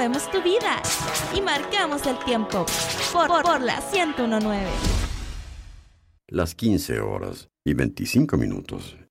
movemos tu vida y marcamos el tiempo por la 101.9. Las 15 horas y 25 minutos.